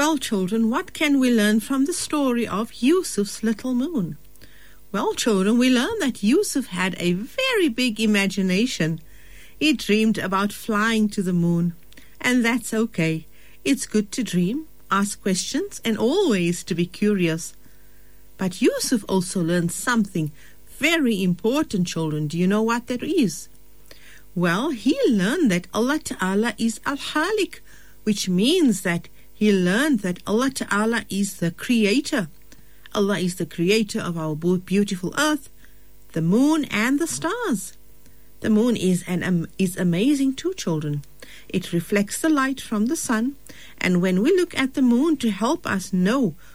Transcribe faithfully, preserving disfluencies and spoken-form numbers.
Well, children, what can we learn from the story of Yusuf's little moon? Well, children, we learn that Yusuf had a very big imagination. He dreamed about flying to the moon, and that's okay. It's good to dream, ask questions, and always to be curious. But Yusuf also learned something very important, children. Do you know what that is? Well, he learned that Allah Ta'ala is Al-Khaliq, which means that he learned that Allah Ta'ala is the creator. Allah is the creator of our beautiful earth, the moon and the stars. The moon is an um, is amazing too, children. It reflects the light from the sun, and when we look at the moon to help us know